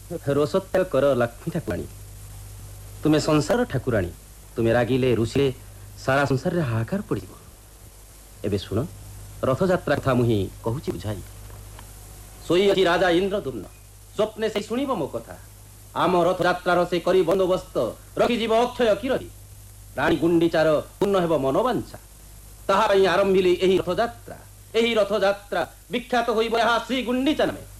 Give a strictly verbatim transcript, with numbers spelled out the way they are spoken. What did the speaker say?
रोषत्याग कर लक्ष्मी ठाकुराणी तुम्हें संसार ठाकुराणी तुम्हें रागिले रुषिले सारा संसार रे हाहाकार पड़ एबे सुन रथयात्रा कथा मुही कहूँ बुझाई सोई अच्छी राजा इंद्रदुम्न स्वप्ने से शुणव मो कथा आम रथयात्रार से करी बंदोबस्त रखिजीव अक्षय किरति राणी गुंडीचार पूर्ण हेब मनोवांछा ताहा आरंभिली एही रथयात्रा एही रथयात्रा विख्यात होइब यहाँ श्री गुंडीचा नामे।